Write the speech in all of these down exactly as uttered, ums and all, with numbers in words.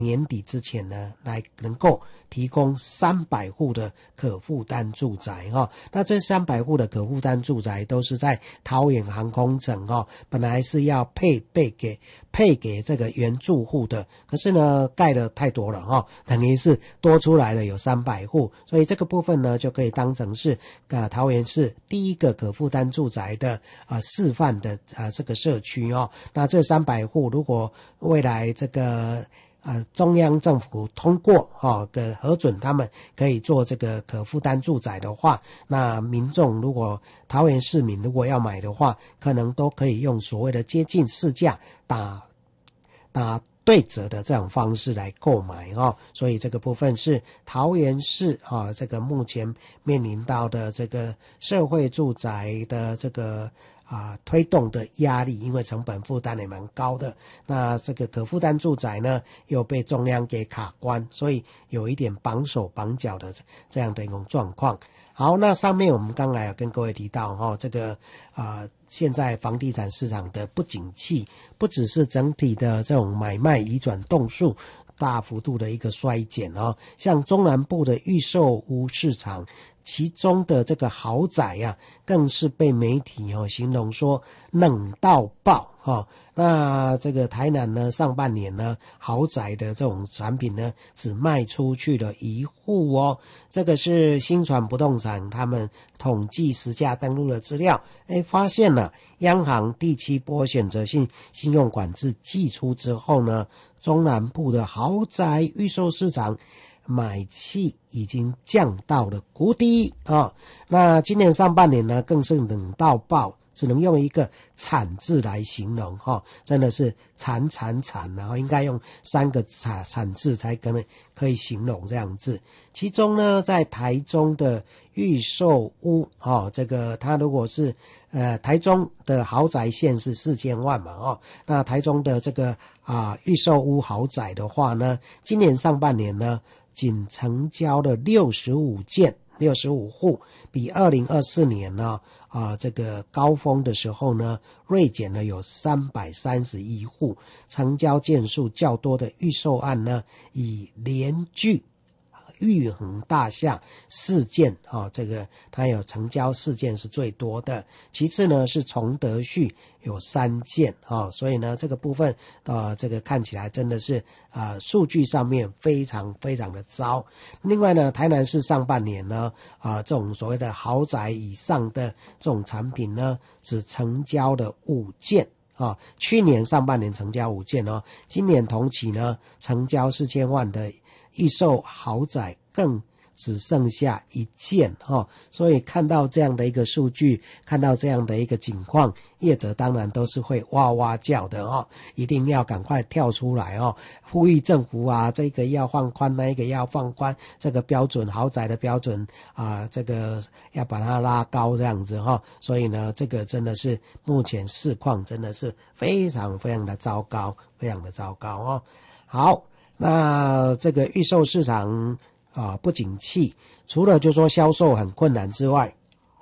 年底之前呢，来能够提供三百户的可负担住宅哈、哦。那这三百户的可负担住宅都是在桃园航空城哦，本来是要配备给配给这个原住户的，可是呢盖的太多了哈、哦，等于是多出来了有三百户，所以这个部分呢就可以当成是啊桃园市第一个可负担住宅的啊、呃、示范的啊、呃、这个社区哦。那这三百户如果未来这个呃，中央政府通过哈，个、哦、核准他们可以做这个可负担住宅的话，那民众如果桃园市民如果要买的话，可能都可以用所谓的接近市价打打对折的这种方式来购买哦。所以这个部分是桃园市啊、哦，这个目前面临到的这个社会住宅的这个。啊，推动的压力，因为成本负担也蛮高的。那这个可负担住宅呢，又被中央给卡关，所以有一点绑手绑脚的这样的一种状况。好，那上面我们刚才有跟各位提到哈、哦，这个啊、呃，现在房地产市场的不景气，不只是整体的这种买卖移转栋数大幅度的一个衰减哦，像中南部的预售屋市场。其中的这个豪宅啊，更是被媒体哦形容说冷到爆哦。那这个台南呢，上半年呢，豪宅的这种产品呢，只卖出去了一户哦。这个是新传不动产他们统计实价登录的资料，哎，发现了央行第七波选择性信用管制祭出之后呢，中南部的豪宅预售市场。买气已经降到了谷底啊、哦！那今年上半年呢，更是冷到爆，只能用一个惨字来形容哈、哦，真的是惨惨惨，然后应该用三个惨惨字才可能可以形容这样子。其中呢，在台中的预售屋哦，这个它如果是呃台中的豪宅线是四千万嘛哦，那台中的这个啊、呃、预售屋豪宅的话呢，今年上半年呢。仅成交了六十五件六十五户，比二零二四年呢啊、呃、这个高峰的时候呢锐减了有三百三十一户，成交件数较多的预售案呢以联聚裕恒大厦四件啊、哦，这个它有成交四件是最多的，其次呢是崇德序有三件啊、哦，所以呢这个部分呃这个看起来真的是啊、呃、数据上面非常非常的糟。另外呢，台南市上半年呢啊、呃、这种所谓的豪宅以上的这种产品呢，只成交了五件。啊，去年上半年成交五件哦，今年同期呢成交四千万的预售豪宅更只剩下一件哈、哦，所以看到这样的一个数据，看到这样的一个情况，业者当然都是会哇哇叫的哦，一定要赶快跳出来哦，呼吁政府啊，这个要放宽，那一个要放宽，这个标准豪宅的标准啊，这个要把它拉高这样子哈、哦，所以呢，这个真的是目前市况真的是非常非常的糟糕，非常的糟糕哦。好，那这个预售市场。啊，不景气，除了就说销售很困难之外，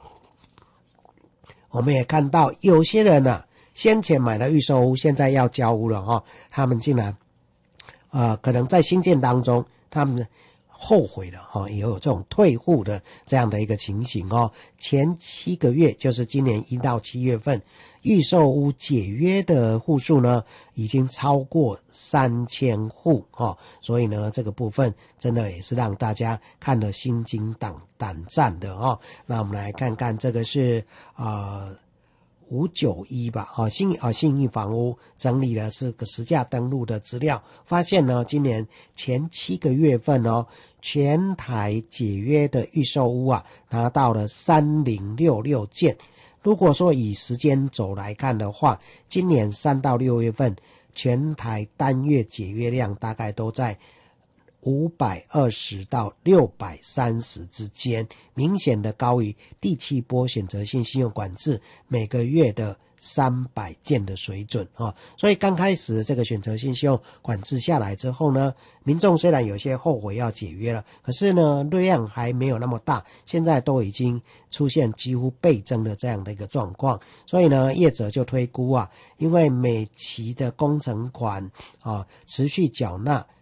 我们也看到有些人啊，先前买了预售屋，现在要交屋了哈、哦，他们竟然，呃，可能在新建当中，他们后悔了哈、哦，也有这种退户的这样的一个情形哦。前七个月，就是今年一到七月份。预售屋解约的户数呢，已经超过三千户哦，所以呢，这个部分真的也是让大家看了心惊胆胆战的哦。那我们来看看这个是呃五九一吧，哦，信啊信义房屋整理了是个实价登录的资料，发现呢，今年前七个月份哦，全台解约的预售屋啊，拿到了三零六六件。如果说以时间轴来看的话，今年三到六月份，全台单月解约量大概都在五百二十到六百三十之间，明显的高于第七波选择性信用管制每个月的三百件的水准啊，所以刚开始这个选择性信用管制下来之后呢，民众虽然有些后悔要解约了，可是呢量还没有那么大，现在都已经出现几乎倍增的这样的一个状况，所以呢业者就推估啊，因为每期的工程款啊持续缴纳